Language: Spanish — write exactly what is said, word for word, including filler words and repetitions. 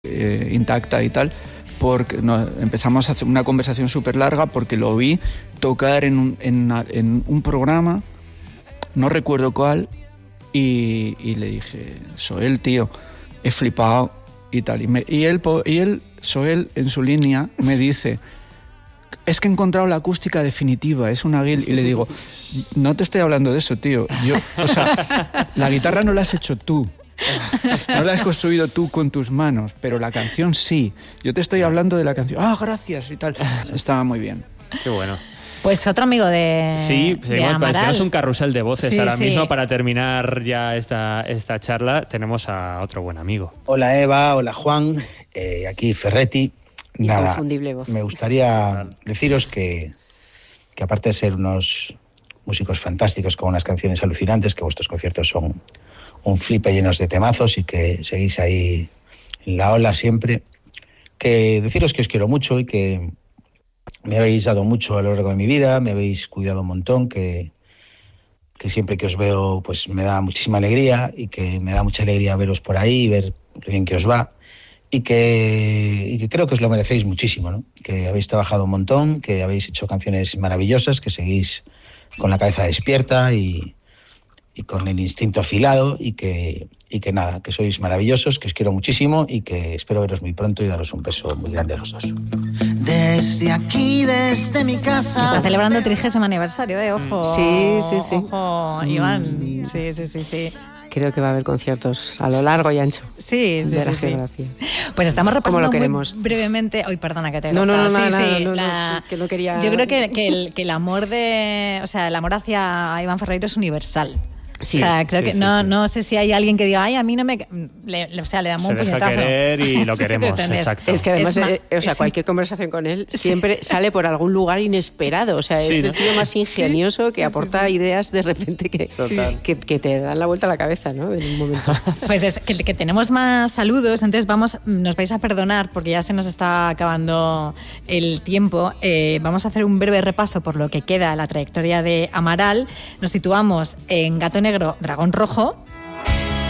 eh, intacta y tal, porque nos empezamos a hacer una conversación súper larga porque lo vi tocar en un, en, en un programa, no recuerdo cuál, y, y le dije, Soel, tío, he flipado y tal. Y, me, y, él, y él, Soel, en su línea, me dice, es que he encontrado la acústica definitiva, es una guil. Y le digo, no te estoy hablando de eso, tío. Yo, o sea, la guitarra no la has hecho tú. No la has construido tú con tus manos, pero la canción sí. Yo te estoy hablando de la canción. Ah, gracias y tal. Estaba muy bien. Qué bueno. Pues otro amigo de Sí, seguimos, parecemos un carrusel de voces sí, ahora sí. mismo. Para terminar ya esta, esta charla, tenemos a otro buen amigo. Hola Eva, hola Juan, eh, aquí Ferretti. Nada, Inconfundible voz. Me gustaría deciros que, que aparte de ser unos músicos fantásticos con unas canciones alucinantes, que vuestros conciertos son un flipe llenos de temazos y que seguís ahí en la ola siempre, que deciros que os quiero mucho y que me habéis dado mucho a lo largo de mi vida, me habéis cuidado un montón, que, que siempre que os veo pues me da muchísima alegría y que me da mucha alegría veros por ahí, ver lo bien que os va y que, y que creo que os lo merecéis muchísimo, ¿no? Que habéis trabajado un montón, que habéis hecho canciones maravillosas, que seguís con la cabeza despierta y, y con el instinto afilado y que, y que nada, que sois maravillosos, que os quiero muchísimo y que espero veros muy pronto y daros un beso muy grande a los dos. Desde aquí, desde mi casa. Está celebrando el trigésimo aniversario, ¿eh? Ojo. Sí, sí, sí. Ojo, Iván. Sí, sí, sí, sí. Creo que va a haber conciertos a lo largo y ancho. Sí, sí, de la sí, geografía. sí. Pues estamos repasando lo muy queremos. brevemente. Hoy, perdona que te he No, no, no, cortado. no, sí, no, sí, no, no, la- es que no quería. Yo creo que, que, el, que el amor de, o sea, el amor hacia Iván Ferreiro es universal. Sí, o sea, creo sí, que sí, no, sí. no sé si hay alguien que diga, ay, a mí no me, le, le- o sea, le damos Se un deja puñetazo. querer y lo Sí, queremos, ¿entiendes? exacto. Es que además, Es ma- eh, o sea, es- cualquier conversación con él siempre sale por algún lugar inesperado. O sea, Sí, es ¿no? el tío más ingenioso que sí, aporta sí. ideas de repente que, Total. que, que te dan la vuelta a la cabeza, ¿no? En un momento. Pues es que, que tenemos más saludos, entonces vamos, nos vais a perdonar porque ya se nos está acabando el tiempo. Eh, vamos a hacer un breve repaso por lo que queda de la trayectoria de Amaral. Nos situamos en Gato Negro, Dragón Rojo,